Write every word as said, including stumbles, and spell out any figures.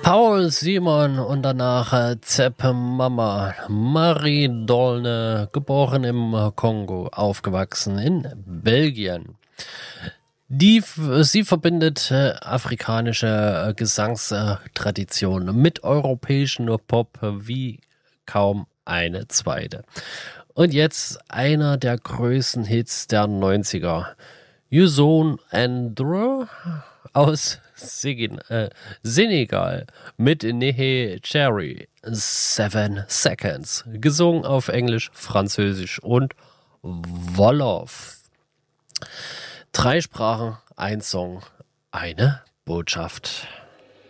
Paul Simon und danach äh, Zepp Mama. Marie Dolne, geboren im Kongo, aufgewachsen in Belgien. Die, sie verbindet äh, afrikanische äh, Gesangstraditionen mit europäischen Pop wie kaum eine zweite. Und jetzt einer der größten Hits der neunziger. Youssou N'Dour aus Sigin, äh, Senegal mit Nehe Cherry. Seven Seconds. Gesungen auf Englisch, Französisch und Wolof. Drei Sprachen, ein Song, eine Botschaft.